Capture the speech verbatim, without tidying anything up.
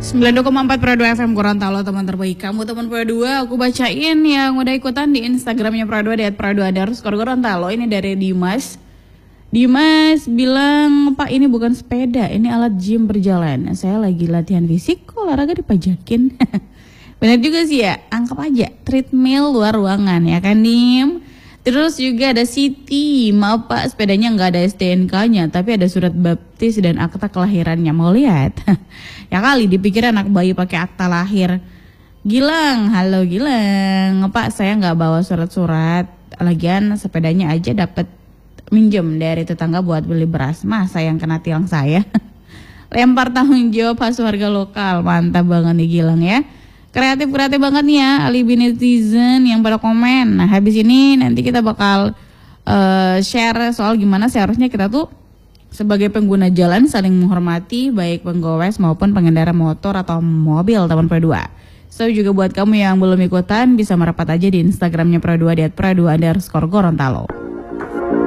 sembilan puluh dua koma empat Prado F M Gorontalo, teman terbaik kamu, teman Prado dua. Aku bacain yang udah ikutan di Instagramnya Prado di at Prado underscore Gorontalo. Ini dari Dimas. Dimas bilang, Pak ini bukan sepeda, ini alat gym berjalan. Saya lagi latihan fisik, kok olahraga dipajakin. Benar juga sih ya, anggap aja treadmill luar ruangan ya kan Dim. Terus juga ada Siti, maaf Pak sepedanya nggak ada S T N K-nya, tapi ada surat baptis dan akta kelahirannya, mau lihat? Ya kali dipikir anak bayi pakai akta lahir. Gilang, halo Gilang, Pak saya nggak bawa surat-surat, lagian sepedanya aja dapat minjem dari tetangga buat beli beras, masa yang kena tilang saya? Lempar tanggung jawab khas warga lokal, mantap banget nih Gilang ya. Kreatif-kreatif banget nih ya alibi netizen yang pada komen. Nah habis ini nanti kita bakal uh, share soal gimana seharusnya kita tuh sebagai pengguna jalan saling menghormati baik penggowes maupun pengendara motor atau mobil teman Prado dua. So juga buat kamu yang belum ikutan bisa merapat aja di Instagramnya Prado dua di at Prado underscore Gorontalo.